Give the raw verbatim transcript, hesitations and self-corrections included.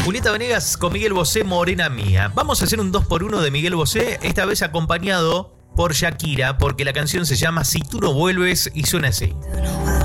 Julieta Venegas con Miguel Bosé, Morena Mía. Vamos a hacer un dos por uno de Miguel Bosé, esta vez acompañado por Shakira, porque la canción se llama Si tú no vuelves y suena así.